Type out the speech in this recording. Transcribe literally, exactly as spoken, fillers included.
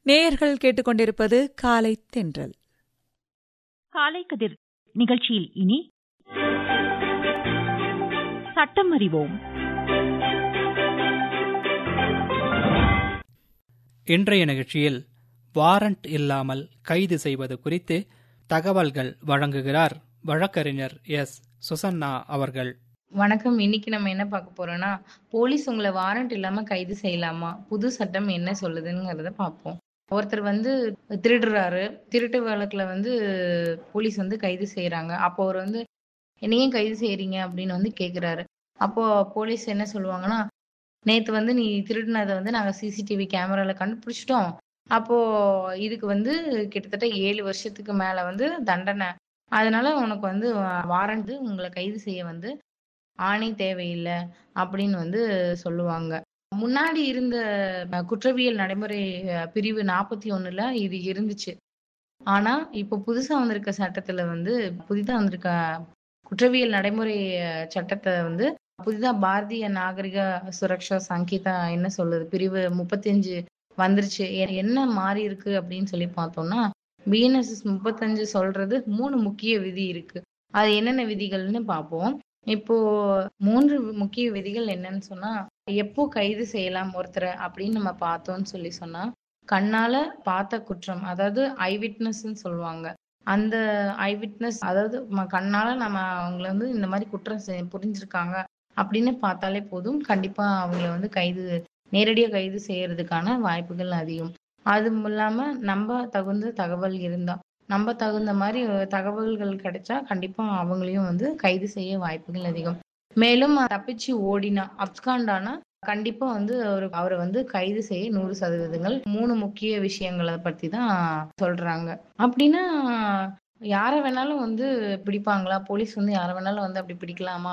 நேயர்கள் கேட்டுக்கொண்டிருப்பது காலை தென்றல். காலை கதிர் நிகழ்ச்சியில் இனி சட்டம் அறிவோம். இன்றைய நிகழ்ச்சியில் வாரண்ட் இல்லாமல் கைது செய்வது குறித்து தகவல்கள் வழங்குகிறார் வழக்கறிஞர் எஸ் சுசன்னா அவர்கள். வணக்கம். இன்னைக்கு நம்ம என்ன பார்க்க போறோம்னா, போலீஸ் உங்களை வாரண்ட் இல்லாம கைது செய்யலாமா, புது சட்டம் என்ன சொல்லுதுங்கிறத பார்ப்போம். ஒருத்தர் வந்து திருடுறாரு, திருட்டு வழக்குல வந்து போலீஸ் வந்து கைது செய்யறாங்க. அப்போ அவர் வந்து என்னையும் கைது செய்யறீங்க அப்படின்னு வந்து கேக்குறாரு. அப்போ போலீஸ் என்ன சொல்லுவாங்கன்னா, நேத்து வந்து நீ திருடினதை வந்து நாங்க சிசிடிவி கேமரால கண்டுபிடிச்சிட்டோம். அப்போ இதுக்கு வந்து கிட்டத்தட்ட ஏழு வருஷத்துக்கு மேல வந்து தண்டனை. அதனால உனக்கு வந்து வாரண்ட் உங்களை கைது செய்ய வந்து ஆணை தேவையில்லை அப்படின்னு வந்து சொல்லுவாங்க. முன்னாடி இருந்த குற்றவியல் நடைமுறை பிரிவு நாற்பத்தி ஒண்ணுல இது இருந்துச்சு. ஆனா இப்ப புதுசா வந்திருக்க சட்டத்துல வந்து புதிதா வந்திருக்க குற்றவியல் நடைமுறை சட்டத்தை வந்து புதிதா பாரதிய நாகரிக சுரக்ஷா சங்கீதா என்ன சொல்லுது, பிரிவு முப்பத்தி அஞ்சு வந்துருச்சு. என்ன மாறி இருக்கு அப்படின்னு சொல்லி பார்த்தோம்னா, பிஎன்எஸ்எஸ் முப்பத்தஞ்சு சொல்றது மூணு முக்கிய விதி இருக்கு. அது என்னென்ன விதிகள்னு பார்ப்போம். இப்போ மூன்று முக்கிய விதிகள் என்னன்னு சொன்னா, எப்போ கைது செய்யலாம் ஒருத்தரை அப்படின்னு நம்ம பார்த்தோம்னு சொல்லி சொன்னா, கண்ணால பார்த்த குற்றம், அதாவது ஐ விட்னஸ்ன்னு சொல்லுவாங்க. அந்த ஐ விட்னஸ், அதாவது கண்ணால நம்ம அவங்கள வந்து இந்த மாதிரி குற்றம் புரிஞ்சிருக்காங்க அப்படின்னு பார்த்தாலே போதும், கண்டிப்பா அவங்கள வந்து கைது நேரடியா கைது செய்யறதுக்கான வாய்ப்புகள் அதிகம். அதுவும் இல்லாம நம்ம தகுந்த தகவல் இருந்தா, நம்ம தகுந்த மாதிரி தகவல்கள் கிடைச்சா கண்டிப்பா அவங்களையும் வந்து கைது செய்ய வாய்ப்புகள் அதிகம். மேலும் தப்பிச்சு ஓடினா, அப்ஸ்காண்டானா கண்டிப்பா வந்து அவரு அவரை வந்து கைது செய்ய நூறு சதவீதங்கள். மூணு முக்கிய விஷயங்களை பத்தி தான் சொல்றாங்க. அப்படின்னா யார வேணாலும் வந்து பிடிப்பாங்களா? போலீஸ் வந்து யார வேணாலும் வந்து அப்படி பிடிக்கலாமா